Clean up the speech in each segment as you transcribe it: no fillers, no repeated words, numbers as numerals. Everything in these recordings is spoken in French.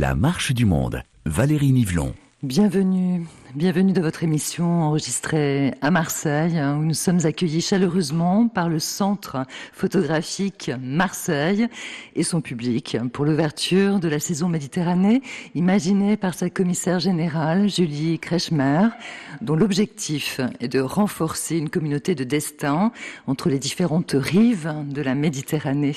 La marche du monde. Valérie Nivelon. Bienvenue dans votre émission enregistrée à Marseille, où nous sommes accueillis chaleureusement par le Centre photographique Marseille et son public pour l'ouverture de la saison Méditerranée, imaginée par sa commissaire générale, Julie Kretschmer, dont l'objectif est de renforcer une communauté de destin entre les différentes rives de la Méditerranée.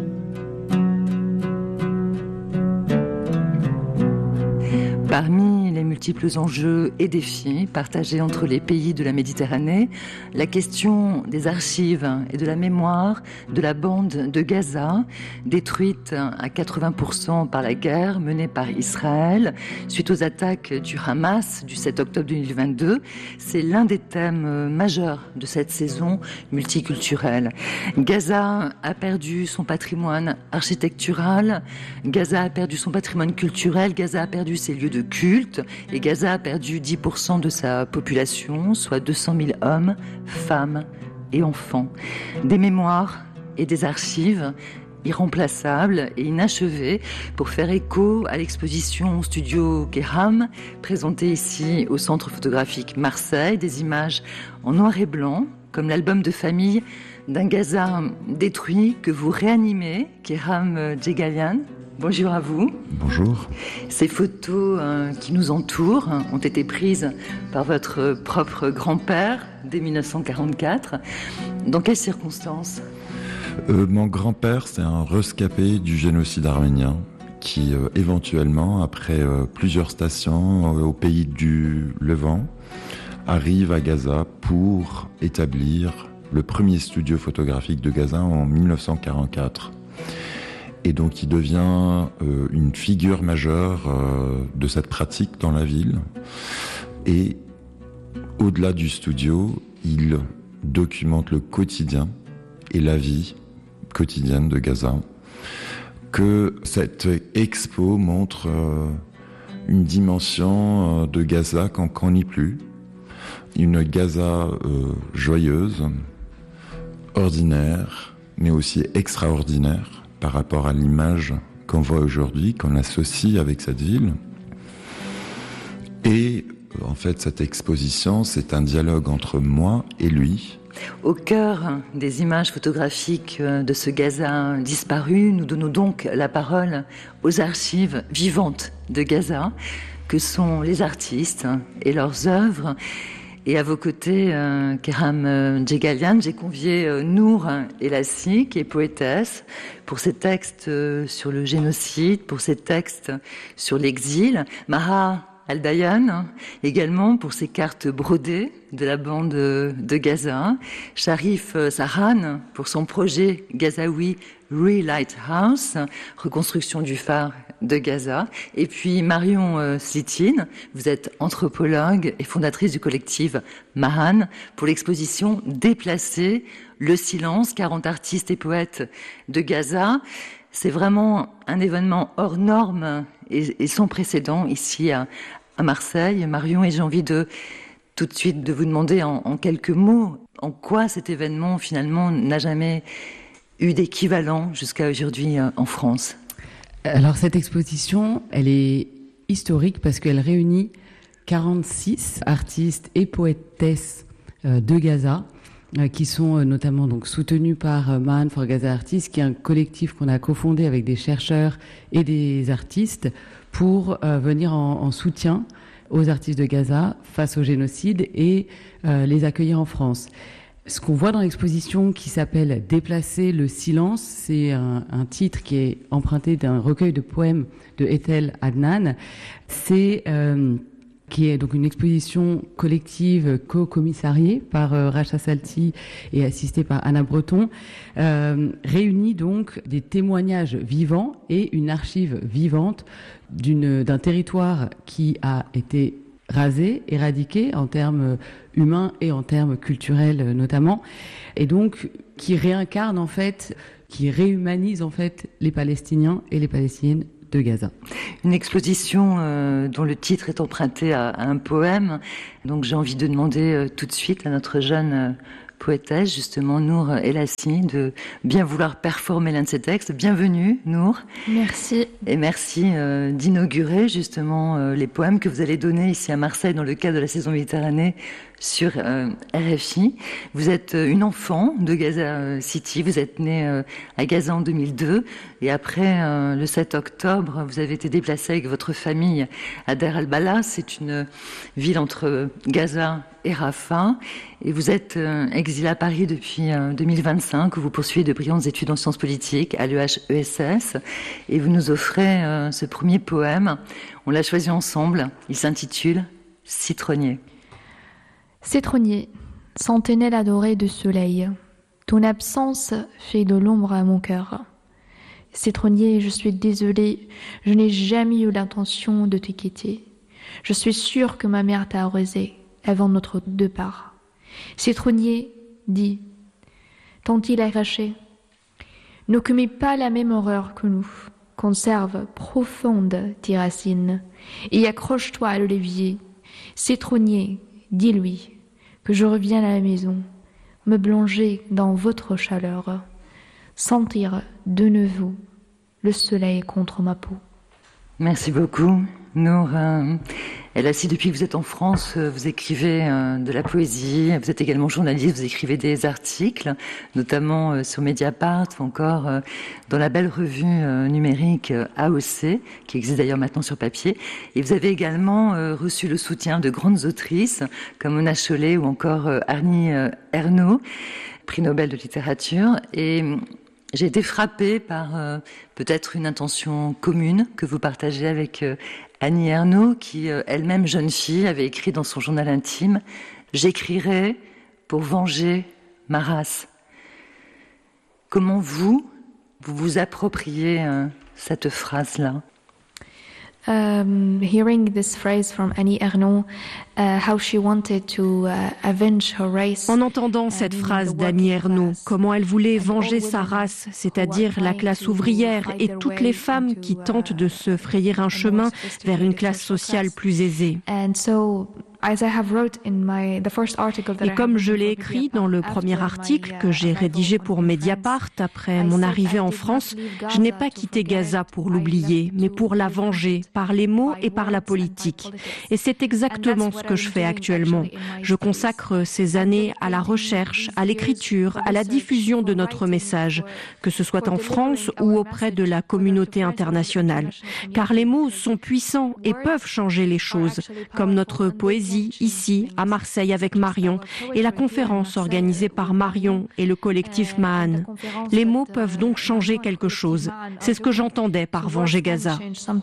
Parmi les multiples enjeux et défis partagés entre les pays de la Méditerranée, la question des archives et de la mémoire de la bande de Gaza, détruite à 80% par la guerre menée par Israël suite aux attaques du Hamas du 7 octobre 2022, c'est l'un des thèmes majeurs de cette saison multiculturelle. Gaza a perdu son patrimoine architectural, Gaza a perdu son patrimoine culturel, Gaza a perdu ses lieux de culte, et Gaza a perdu 10% de sa population, soit 200 000 hommes, femmes et enfants. Des mémoires et des archives irremplaçables et inachevées pour faire écho à l'exposition Studio Kehram, présentée ici au Centre photographique Marseille, des images en noir et blanc, comme l'album de famille d'un Gaza détruit que vous réanimez, Kehram Djegalian. Bonjour à vous. Bonjour. Ces photos qui nous entourent ont été prises par votre propre grand-père dès 1944. Dans quelles circonstances ? Mon grand-père, c'est un rescapé du génocide arménien qui, éventuellement, après plusieurs stations au pays du Levant, arrive à Gaza pour établir le premier studio photographique de Gaza en 1944. Et donc il devient une figure majeure de cette pratique dans la ville. Et au-delà du studio, il documente le quotidien et la vie quotidienne de Gaza. Que cette expo montre une dimension de Gaza qu'on n'y plus. Une Gaza joyeuse, ordinaire, mais aussi extraordinaire par rapport à l'image qu'on voit aujourd'hui, qu'on associe avec cette ville. Et en fait, cette exposition, c'est un dialogue entre moi et lui. Au cœur des images photographiques de ce Gaza disparu, nous donnons donc la parole aux archives vivantes de Gaza, que sont les artistes et leurs œuvres. Et à vos côtés, Kehram Djegalian, j'ai convié Nour Elassi, qui est poétesse, pour ses textes sur le génocide, pour ses textes sur l'exil. Maha Al-Dayan, également pour ses cartes brodées de la bande de Gaza. Sharif Sahan, pour son projet gazaoui Re-Lighthouse, reconstruction du phare de Gaza. Et puis Marion Slitine, vous êtes anthropologue et fondatrice du collectif Mahan pour l'exposition Déplacer le silence, 40 artistes et poètes de Gaza. C'est vraiment un événement hors norme et sans précédent ici à Marseille. Marion, et j'ai envie tout de suite de vous demander en quelques mots en quoi cet événement finalement n'a jamais eu d'équivalent jusqu'à aujourd'hui en France. Alors cette exposition, elle est historique parce qu'elle réunit 46 artistes et poétesses de Gaza qui sont notamment donc soutenus par Mahan for Gaza Artists, qui est un collectif qu'on a cofondé avec des chercheurs et des artistes pour venir en soutien aux artistes de Gaza face au génocide et les accueillir en France. Ce qu'on voit dans l'exposition qui s'appelle « Déplacer le silence », c'est un titre qui est emprunté d'un recueil de poèmes de Ethel Adnan. C'est qui est donc une exposition collective co-commissariée par Racha Salti et assistée par Anna Breton, réunit donc des témoignages vivants et une archive vivante d'un territoire qui a été rasé, éradiqué en termes humains et en termes culturels notamment, et donc qui réincarne en fait, qui réhumanise en fait les Palestiniens et les Palestiniennes de Gaza. Une exposition dont le titre est emprunté à un poème. Donc j'ai envie de demander tout de suite à notre jeune poétesse, justement, Nour Elassi, de bien vouloir performer l'un de ses textes. Bienvenue, Nour. Merci. Et merci d'inaugurer, justement, les poèmes que vous allez donner ici à Marseille dans le cadre de la saison Méditerranée sur RFI. Vous êtes une enfant de Gaza City, vous êtes née à Gaza en 2002 et après le 7 octobre, vous avez été déplacée avec votre famille à Deir al-Balah. C'est une ville entre Gaza et Rafah et vous êtes exilée à Paris depuis 2025 où vous poursuivez de brillantes études en sciences politiques à l'EHESS et vous nous offrez ce premier poème. On l'a choisi ensemble, il s'intitule « Citronnier ». Citronnier, sentinelle adorée du soleil, ton absence fait de l'ombre à mon cœur. Citronnier, je suis désolée, je n'ai jamais eu l'intention de te quitter. Je suis sûre que ma mère t'a arrosé avant notre départ. Citronnier, dis, t'ont-ils arraché? Ne commets pas la même horreur que nous. Conserve profonde tes racines et accroche-toi à l'olivier. Citronnier, dis-lui que je reviens à la maison, me plonger dans votre chaleur, sentir de nouveau le soleil contre ma peau. Merci beaucoup, Nour Elassi. Depuis que vous êtes en France, vous écrivez de la poésie, vous êtes également journaliste, vous écrivez des articles, notamment sur Mediapart, ou encore dans la belle revue numérique AOC, qui existe d'ailleurs maintenant sur papier. Et vous avez également reçu le soutien de grandes autrices, comme Mona Chollet ou encore Annie Ernaux, prix Nobel de littérature. Et j'ai été frappée par peut-être une intention commune que vous partagez avec Annie Ernaux, qui elle-même jeune fille avait écrit dans son journal intime « J'écrirai pour venger ma race ». Comment vous vous appropriez cette phrase-là? Hearing this phrase from Annie Ernaux, how she wanted to avenge her race. En entendant cette phrase d'Annie Ernaux, comment elle voulait venger sa race, c'est-à-dire la classe ouvrière et toutes les femmes qui tentent de se frayer un chemin vers une classe sociale plus aisée. Et comme je l'ai écrit dans le premier article que j'ai rédigé pour Mediapart après mon arrivée en France, je n'ai pas quitté Gaza pour l'oublier, mais pour la venger, par les mots et par la politique. Et c'est exactement ce que je fais actuellement. Je consacre ces années à la recherche, à l'écriture, à la diffusion de notre message, que ce soit en France ou auprès de la communauté internationale. Car les mots sont puissants et peuvent changer les choses, comme notre poésie ici, à Marseille, avec Marion, et la conférence organisée par Marion et le collectif Mahan. Les mots peuvent donc changer quelque chose. C'est ce que j'entendais par venger Gaza.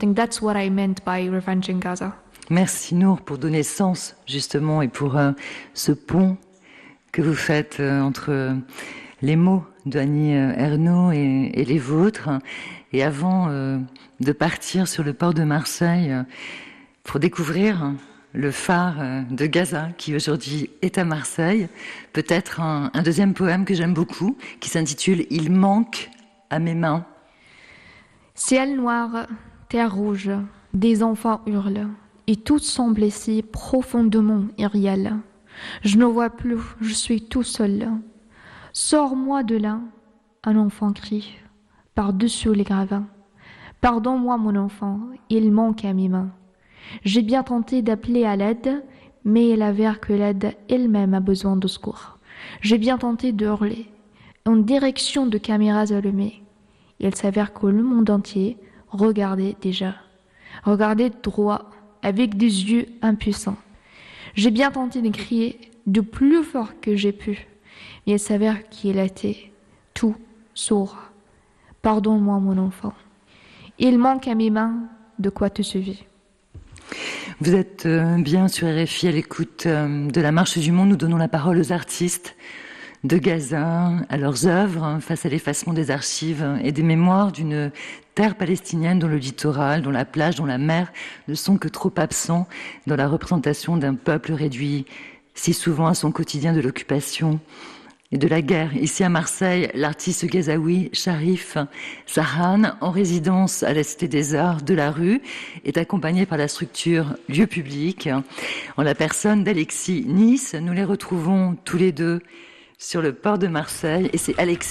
Merci Nour pour donner sens, justement, et pour ce pont que vous faites entre les mots d'Annie Ernaux et les vôtres. Et avant de partir sur le port de Marseille pour découvrir le phare de Gaza, qui aujourd'hui est à Marseille. Peut-être un deuxième poème que j'aime beaucoup, qui s'intitule « Il manque à mes mains ». Ciel noir, terre rouge, des enfants hurlent, et tout semble si profondément irréel. Je ne vois plus, je suis tout seul. Sors-moi de là, un enfant crie, par-dessus les gravats. Pardonne-moi mon enfant, il manque à mes mains. J'ai bien tenté d'appeler à l'aide, mais il avère que l'aide elle-même a besoin de secours. J'ai bien tenté de hurler, en direction de caméras allumées. Il s'avère que le monde entier regardait déjà. Regardait droit, avec des yeux impuissants. J'ai bien tenté de crier du plus fort que j'ai pu, mais il s'avère qu'il était tout sourd. Pardonne-moi mon enfant. Il manque à mes mains de quoi te sauver. Vous êtes bien sur RFI à l'écoute de la Marche du Monde. Nous donnons la parole aux artistes de Gaza, à leurs œuvres, face à l'effacement des archives et des mémoires d'une terre palestinienne dont le littoral, dont la plage, dont la mer ne sont que trop absents dans la représentation d'un peuple réduit si souvent à son quotidien de l'occupation et de la guerre. Ici à Marseille, l'artiste gazaoui Sharif Sahan, en résidence à la Cité des Arts de la Rue, est accompagné par la structure Lieu Public. En la personne d'Alexis Nice, nous les retrouvons tous les deux sur le port de Marseille. Et c'est Alexis